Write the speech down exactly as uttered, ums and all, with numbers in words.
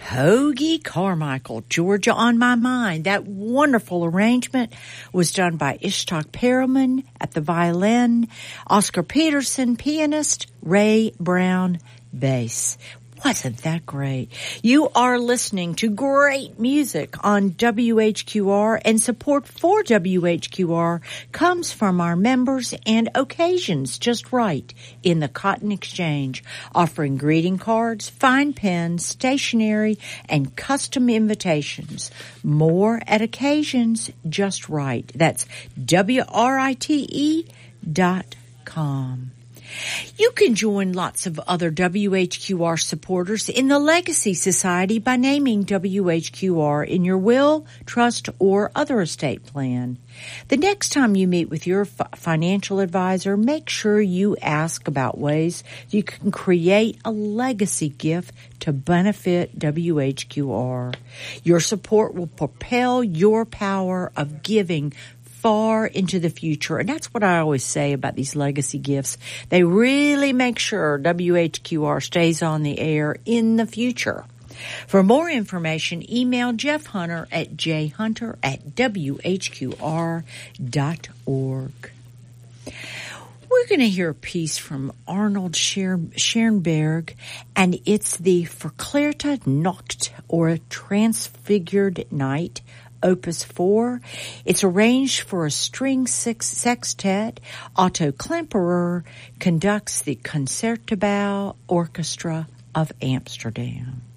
Hoagie Carmichael, Georgia on My Mind. That wonderful arrangement was done by Ishtok Perelman at the violin, Oscar Peterson, pianist, Ray Brown, bass. Wasn't that great? You are listening to great music on W H Q R, and support for W H Q R comes from our members and Occasions Just Right in the Cotton Exchange, offering greeting cards, fine pens, stationery, and custom invitations. More at Occasions Just Right. That's W R I T E dot com. You can join lots of other W H Q R supporters in the Legacy Society by naming W H Q R in your will, trust, or other estate plan. The next time you meet with your f- financial advisor, make sure you ask about ways you can create a legacy gift to benefit W H Q R. Your support will propel your power of giving far into the future. And that's what I always say about these legacy gifts. They really make sure W H Q R stays on the air in the future. For more information, email Jeff Hunter at j hunter at w h q r dot org. We're going to hear a piece from Arnold Schoenberg, and it's the Verklärte Nacht, or Transfigured Night, Opus four. It's arranged for a string six sextet. Otto Klemperer conducts the Concertgebouw Orchestra of Amsterdam.